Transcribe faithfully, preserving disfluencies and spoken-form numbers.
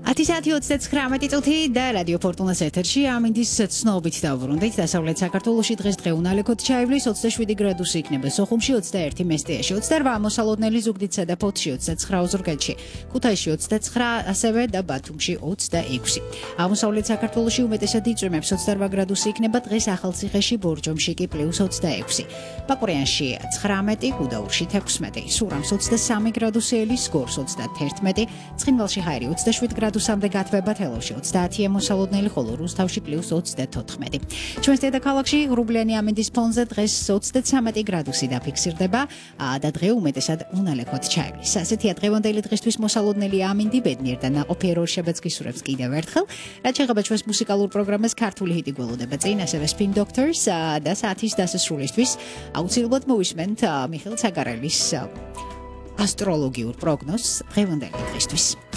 ათი საათი ოცდაცხრამეტი წუთი და რადიო ფორტუნას ეთერში ამინდის ცნობით დავბრუნდით. დასავლეთ საქართველოში დღეს დღეუნალექოთ ჩაივლის ოცდაშვიდი გრადუსი იქნება, სოხუმში ოცდაერთი, მესტიაში ოცდარვა, მოსალოდნელი ზუგდიდსა და ფოთში ოცდაცხრა, ოზურგეთში ქუთაისში ოცდაცხრა, ასევე და ბათუმში ოცდაექვსი. აღმოსავლეთ საქართველოში უმეტესად იწვიმებს ოცდარვა გრადუსი იქნება, დღეს ახალციხეში, ბორჯომში კი პლუს ოცდაექვსი. ბაკურიანში ცხრამეტი, გუდაურში თექვსმეტი, სურამს ოცდასამი გრადუსი, ელის გორს ოცდათერთმეტი, ცხინვალში ჰაერი ოცდაშვიდ გრადუსამდე გათბება, თელავში ოცდაათი, მოსალოდნელი, ხოლო რუსთავში პლუს ოცდათოთხმეტი. ჩვენს დედაქალაქში ღრუბლიანი ამინდის ფონზე დღეს ოცდაცამეტი გრადუსი დაფიქსირდება და დღე უმეტესად უნალექოთ ჩაივლის. ასეთია დღევანდელი დღისთვის მოსალოდნელი ამინდი, ბედნიერ და ნაყოფიერ ორშაბათს გისურვებს კიდევ ერთხელ. რაც შეეხება ჩვენს მუსიკალურ პროგრამას, ქართული ჰიტი გველოდება წინ, ასევე Spin Doctors და საათის დასასრულისთვის აუცილებლად მოვისმენთ მიხეილ ცაგარელის ასტროლოგიურ პროგნოზს დღევანდელი დღისთვის.